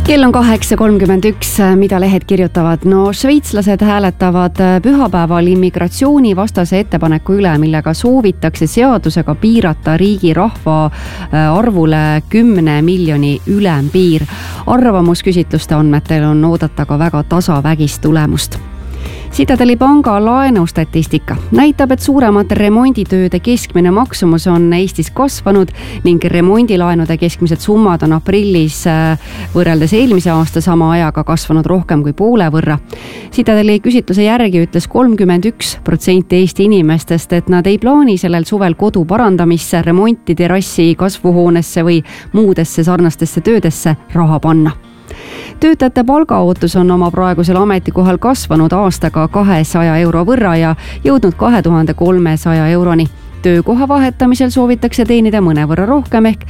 Kell on 8.31, mida lehed kirjutavad? No šveitslased hääletavad pühapäeval immigratsioonivastase ettepaneku üle, millega soovitakse seadusega piirata riigi rahva arvule 10 miljoni ülempiir. Arvamusküsitluste andmetel on oodata ka väga tasavägist tulemust. Citadeli panga laenustatistika näitab, et suuremate remonditööde keskmine maksumus on Eestis kasvanud ning remondilaenude keskmised summad on aprillis võrreldes eelmise aasta sama ajaga kasvanud rohkem kui poole võrra. Citadeli küsitluse järgi ütles 31% Eesti inimestest, et nad ei plaani sellel suvel kodu parandamisse, remonti, terrassi, kasvuhoonesse või muudesse sarnastesse töödesse raha panna. Töötajate palgaootus on oma praegusel ametikohal kasvanud aastaga 200 euro võrra ja jõudnud 2300 euroni. Töökoha vahetamisel soovitakse teenida mõnevõrra rohkem ehk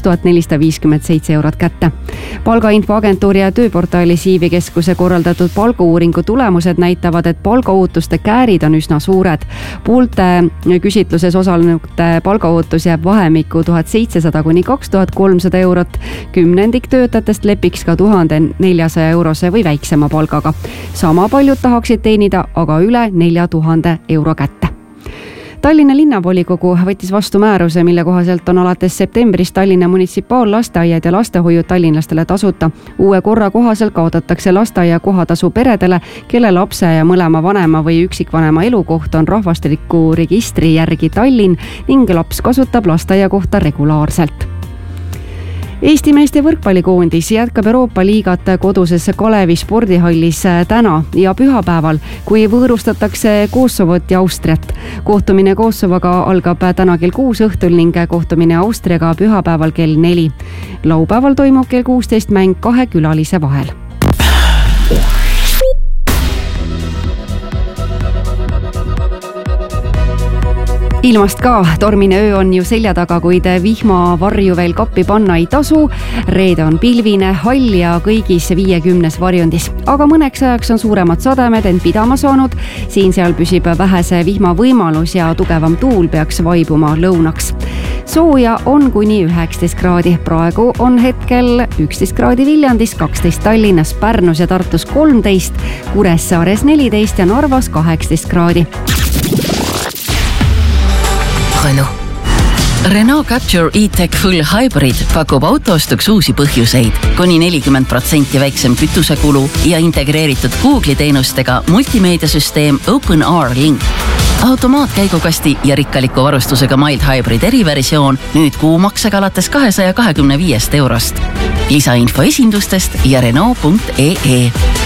2457 eurot kätte. Palgainfoagentuuri ja tööportaali Siivi keskuse korraldatud palgauuringu tulemused näitavad, et palgaootuste käärid on üsna suured. Poolte küsitluses osalenute palgaootus jääb vahemikku 1700 kuni 2300 eurot. Kümnendik töötajatest lepiks ka 1400 eurose või väiksema palgaga. Sama paljud tahaksid teenida aga üle 4000 euro kätte. Tallinna linnavolikogu võttis vastu määruse, mille kohaselt on alates septembrist Tallinna munitsipaallasteaiad ja lastehoiud tallinlastele tasuta. Uue korra kohaselt kaotatakse lasteaia kohatasu peredele, kelle lapse ja mõlema vanema või üksikvanema elukoht on rahvastiku registri järgi Tallinn ning laps kasutab lasteaia kohta regulaarselt. Eesti meeste võrkpallikoondis jätkab Euroopa liigat koduses Kalevi spordihallis täna ja pühapäeval, kui võõrustatakse Kosovot ja Austriat. Kohtumine Kosovoga algab täna kell 6 õhtul ning kohtumine Austriaga pühapäeval kell 4. Laupäeval toimub kell 16 mäng 2 külalise vahel. Ilmast ka, tormine öö on ju selja taga, kuid vihma varju veel kappi panna ei tasu. Reede on pilvine, hall ja kõigis 50 varjundis. Aga mõneks ajaks on suuremad sademed end pidama saanud. Siin-seal püsib vähese vihma võimalus ja tugevam tuul peaks vaibuma lõunaks. Sooja on kuni 19 kraadi. Praegu on hetkel 11 kraadi Viljandis, 12 Tallinnas, Pärnus ja Tartus 13, Kuressaares 14 ja Narvas 18 kraadi. Renault Captur E-Tech Full Hybrid pakub autoostuks uusi põhjuseid, kuni 40% väiksem kütusekulu ja integreeritud Google'i teenustega multimeediasüsteem OpenR Link. Automaatkäigukasti ja rikkaliku varustusega Mild Hybrid eriversioon nüüd kuumaksega alates 225 eurost. Lisainfo esindustest ja Renault.ee.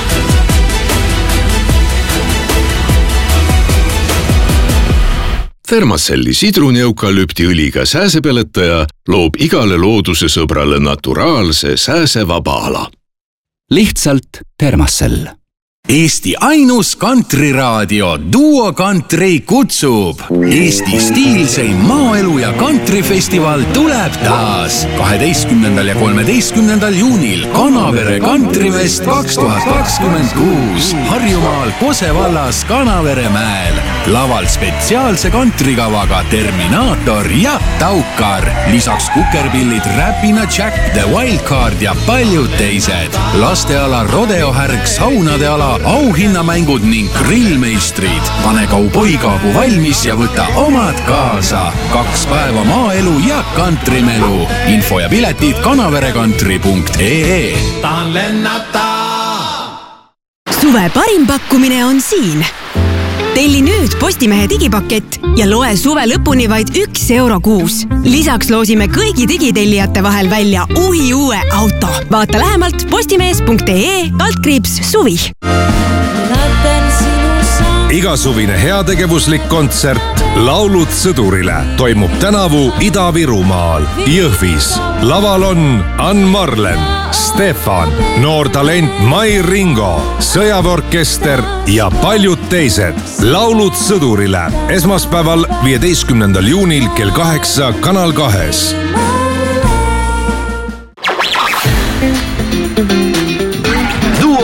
Thermacelli sidruneukalüptiõliga sääsepeletaja loob igale looduse sõbrale naturaalse sääsevaba ala. Lihtsalt Thermacell. Eesti ainus kantriraadio Duo Country kutsub. Eesti stiilseim maaelu ja kantrifestival tuleb taas 12. ja 13. juunil Kanavere Kantrifest 2026 Harjumaal Kose vallas Kanavere mäel. Laval spetsiaalse kantrikavaga Terminaator ja Taukar. Lisaks kukerpillid Räpina Jack, The Wildcard ja paljud teised. Lasteala rodeohärg, saunade ala, auhinnamängud ning grillmeistrid. Pane kauboikaabu valmis ja võta omad kaasa. 2 päeva maaelu ja kantrimelu. Info ja piletid kanaverekantri.ee. Tahan lennata! Suve parim pakkumine on siin. Telli nüüd Postimehe digipakett ja loe suve lõpuni vaid 1 euro kuus. Lisaks loosime kõigi digitellijate vahel välja uue auto. Vaata lähemalt postimees.ee/suvi. Igasuvine heategevuslik kontsert Laulud sõdurile toimub tänavu Ida-Virumaal, Jõhvis. Laval on Ann Marlen, Stefan, noor talent Mai Ringo, sõjaväeorkester ja paljud teised. Laulud sõdurile esmaspäeval 15. juunil kell 8 Kanal 2.